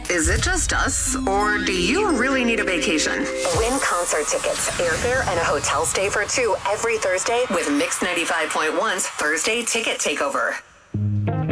Is it just us, or do you really need a vacation? Win concert tickets, airfare, and a hotel stay for two every Thursday with Mix 95.1's Thursday Ticket Takeover.